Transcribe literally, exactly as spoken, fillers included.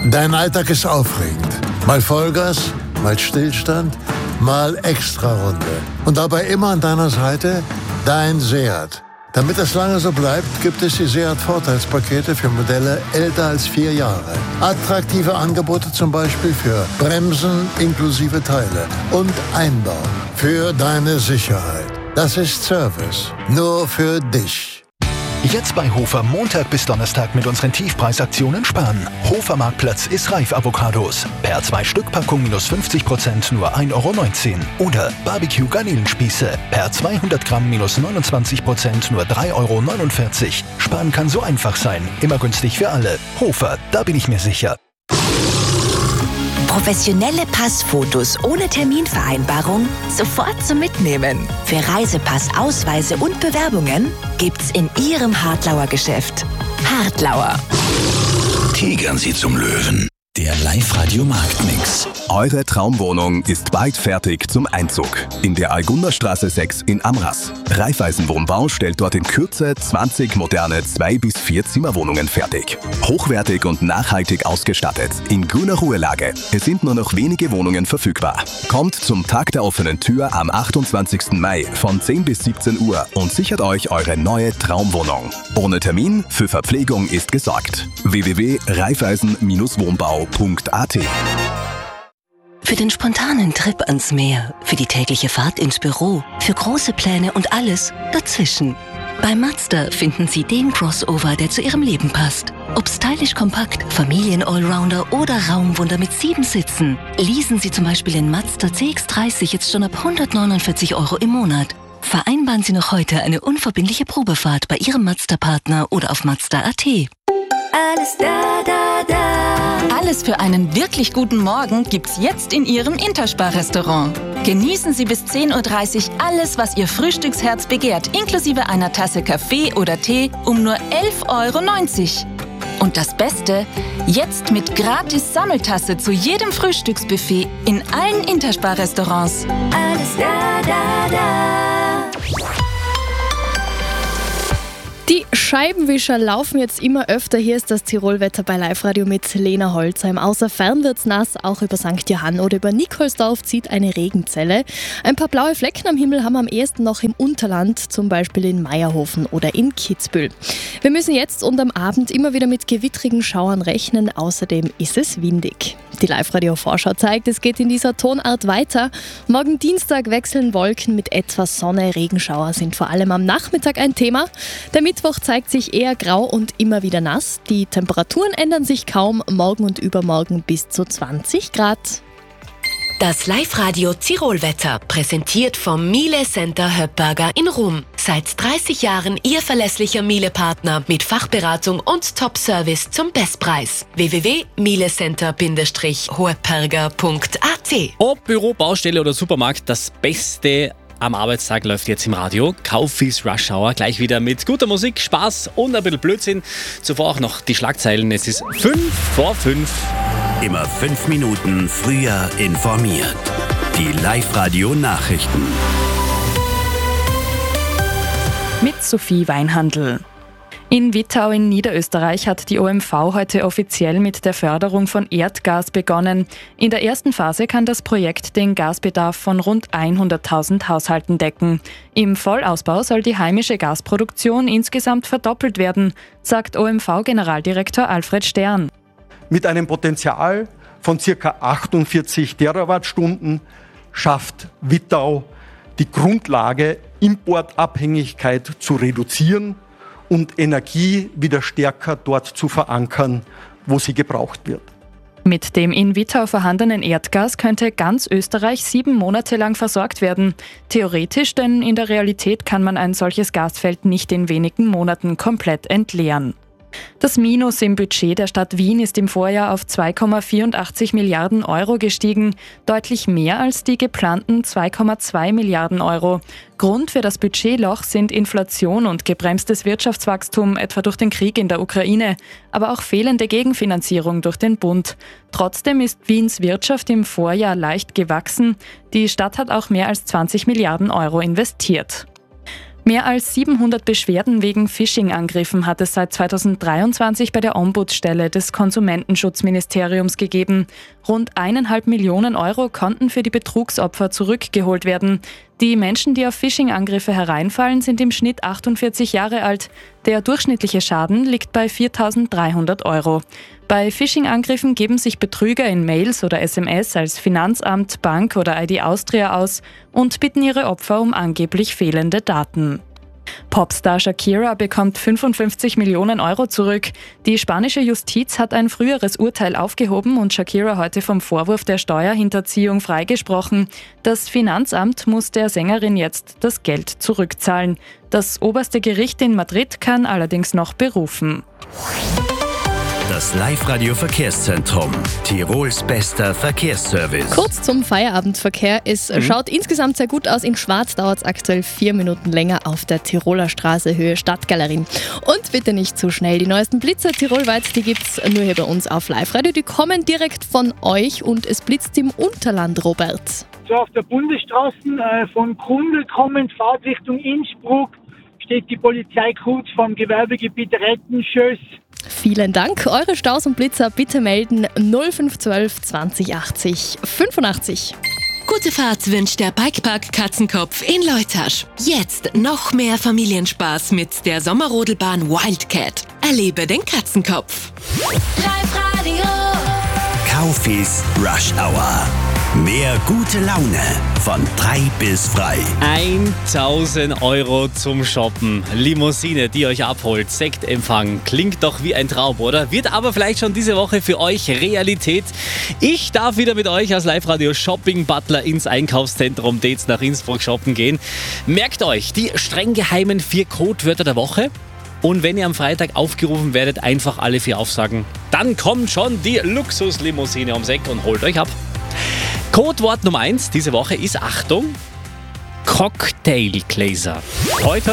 Dein Alltag ist aufregend. Mal Vollgas, mal Stillstand, mal Extrarunde. Und dabei immer an deiner Seite dein Seat. Damit es lange so bleibt, gibt es die Seat-Vorteilspakete für Modelle älter als vier Jahre. Attraktive Angebote zum Beispiel für Bremsen inklusive Teile und Einbau. Für deine Sicherheit. Das ist Service. Nur für dich. Jetzt bei Hofer Montag bis Donnerstag mit unseren Tiefpreisaktionen sparen. Hofer Marktplatz ist reif Avocados. Per zwei Stück Packung minus fünfzig Prozent nur ein Euro neunzehn. Oder Barbecue Garnelenspieße. Per zweihundert Gramm minus neunundzwanzig Prozent nur drei Euro neunundvierzig. Sparen kann so einfach sein. Immer günstig für alle. Hofer, da bin ich mir sicher. Professionelle Passfotos ohne Terminvereinbarung sofort zum Mitnehmen. Für Reisepass, Ausweise und Bewerbungen gibt's in Ihrem Hartlauer Geschäft. Hartlauer. Tigern Sie zum Löwen. Der Live-Radio-Marktmix. Eure Traumwohnung ist bald fertig zum Einzug. In der Algunderstraße sechs in Amras. Raiffeisen Wohnbau stellt dort in Kürze zwanzig moderne zwei bis vier Zimmerwohnungen fertig. Hochwertig und nachhaltig ausgestattet. In grüner Ruhelage. Es sind nur noch wenige Wohnungen verfügbar. Kommt zum Tag der offenen Tür am achtundzwanzigsten Mai von zehn bis siebzehn Uhr und sichert euch eure neue Traumwohnung. Ohne Termin, für Verpflegung ist gesorgt. w w w punkt raiffeisen wohnbau punkt a t. Für den spontanen Trip ans Meer, für die tägliche Fahrt ins Büro, für große Pläne und alles dazwischen. Bei Mazda finden Sie den Crossover, der zu Ihrem Leben passt. Ob stylisch kompakt, Familien-Allrounder oder Raumwunder mit sieben Sitzen. Leasen Sie zum Beispiel den Mazda C X dreißig jetzt schon ab hundertneunundvierzig Euro im Monat. Vereinbaren Sie noch heute eine unverbindliche Probefahrt bei Ihrem Mazda-Partner oder auf Mazda punkt a t. Alles da, da, da. Alles für einen wirklich guten Morgen gibt's jetzt in Ihrem Interspar-Restaurant. Genießen Sie bis zehn Uhr dreißig alles, was Ihr Frühstücksherz begehrt, inklusive einer Tasse Kaffee oder Tee um nur elf Euro neunzig. Und das Beste, jetzt mit gratis Sammeltasse zu jedem Frühstücksbuffet in allen Interspar-Restaurants. Alles da, da, da. Die Scheibenwischer laufen jetzt immer öfter. Hier ist das Tirolwetter bei Live-Radio mit Lena Holzheim. Außer Fern wird's nass, auch über Sankt Johann oder über Nikolsdorf zieht eine Regenzelle. Ein paar blaue Flecken am Himmel haben wir am ehesten noch im Unterland, zum Beispiel in Meierhofen oder in Kitzbühel. Wir müssen jetzt und am Abend immer wieder mit gewittrigen Schauern rechnen. Außerdem ist es windig. Die Live-Radio-Vorschau zeigt, es geht in dieser Tonart weiter. Morgen Dienstag wechseln Wolken mit etwas Sonne. Regenschauer sind vor allem am Nachmittag ein Thema. Der Mittwoch zeigt sich eher grau und immer wieder nass. Die Temperaturen ändern sich kaum, morgen und übermorgen bis zu zwanzig Grad. Das Live-Radio Tirolwetter, präsentiert vom Miele Center Höppberger in Rom. Seit dreißig Jahren Ihr verlässlicher Miele-Partner mit Fachberatung und Top-Service zum Bestpreis. w w w punkt mielecenter Bindestrich höppberger punkt a t. Ob Büro, Baustelle oder Supermarkt, das Beste am Arbeitstag läuft jetzt im Radio. Kaufis Rush Hour, gleich wieder mit guter Musik, Spaß und ein bisschen Blödsinn. Zuvor auch noch die Schlagzeilen. Es ist fünf vor fünf. Immer fünf Minuten früher informiert. Die Live-Radio-Nachrichten. Mit Sophie Weinhandl. In Wittau in Niederösterreich hat die O M V heute offiziell mit der Förderung von Erdgas begonnen. In der ersten Phase kann das Projekt den Gasbedarf von rund hunderttausend Haushalten decken. Im Vollausbau soll die heimische Gasproduktion insgesamt verdoppelt werden, sagt O M V-Generaldirektor Alfred Stern. Mit einem Potenzial von ca. achtundvierzig Terawattstunden schafft Wittau die Grundlage, Importabhängigkeit zu reduzieren und Energie wieder stärker dort zu verankern, wo sie gebraucht wird. Mit dem in Wittau vorhandenen Erdgas könnte ganz Österreich sieben Monate lang versorgt werden. Theoretisch, denn in der Realität kann man ein solches Gasfeld nicht in wenigen Monaten komplett entleeren. Das Minus im Budget der Stadt Wien ist im Vorjahr auf zwei Komma vierundachtzig Milliarden Euro gestiegen, deutlich mehr als die geplanten zwei Komma zwei Milliarden Euro. Grund für das Budgetloch sind Inflation und gebremstes Wirtschaftswachstum, etwa durch den Krieg in der Ukraine, aber auch fehlende Gegenfinanzierung durch den Bund. Trotzdem ist Wiens Wirtschaft im Vorjahr leicht gewachsen. Die Stadt hat auch mehr als zwanzig Milliarden Euro investiert. Mehr als siebenhundert Beschwerden wegen Phishing-Angriffen hat es seit zweitausenddreiundzwanzig bei der Ombudsstelle des Konsumentenschutzministeriums gegeben. Rund eineinhalb Millionen Euro konnten für die Betrugsopfer zurückgeholt werden. Die Menschen, die auf Phishing-Angriffe hereinfallen, sind im Schnitt achtundvierzig Jahre alt. Der durchschnittliche Schaden liegt bei viertausenddreihundert Euro. Bei Phishing-Angriffen geben sich Betrüger in Mails oder S M S als Finanzamt, Bank oder I D Austria aus und bitten ihre Opfer um angeblich fehlende Daten. Popstar Shakira bekommt fünfundfünfzig Millionen Euro zurück. Die spanische Justiz hat ein früheres Urteil aufgehoben und Shakira heute vom Vorwurf der Steuerhinterziehung freigesprochen. Das Finanzamt muss der Sängerin jetzt das Geld zurückzahlen. Das oberste Gericht in Madrid kann allerdings noch berufen. Das Live-Radio-Verkehrszentrum. Tirols bester Verkehrsservice. Kurz zum Feierabendverkehr. Es mhm. schaut insgesamt sehr gut aus. In Schwarz dauert es aktuell vier Minuten länger auf der Tiroler Straße Höhe Stadtgalerie. Und bitte nicht zu schnell. Die neuesten Blitzer tirolweit, die gibt es nur hier bei uns auf Live-Radio. Die kommen direkt von euch und es blitzt im Unterland, Robert. So auf der Bundesstraße äh, von Grundl kommend, Fahrt Richtung Innsbruck, steht die Polizei kurz vom Gewerbegebiet Rettenschöss. Vielen Dank. Eure Staus und Blitzer bitte melden null fünf eins zwei zwanzig achtzig fünfundachtzig. Gute Fahrt wünscht der Bikepark Katzenkopf in Leutasch. Jetzt noch mehr Familienspaß mit der Sommerrodelbahn Wildcat. Erlebe den Katzenkopf. Live-Radio. Kaufis Rush Hour. Mehr gute Laune von drei bis frei. tausend Euro zum Shoppen. Limousine, die euch abholt. Sektempfang. Klingt doch wie ein Traum, oder? Wird aber vielleicht schon diese Woche für euch Realität. Ich darf wieder mit euch als Live-Radio Shopping Butler ins Einkaufszentrum Detz nach Innsbruck shoppen gehen. Merkt euch die streng geheimen vier Codewörter der Woche. Und wenn ihr am Freitag aufgerufen werdet, einfach alle vier aufsagen. Dann kommt schon die Luxuslimousine ums Eck und holt euch ab. Codewort Nummer eins diese Woche ist, Achtung, Cocktailgläser. Heute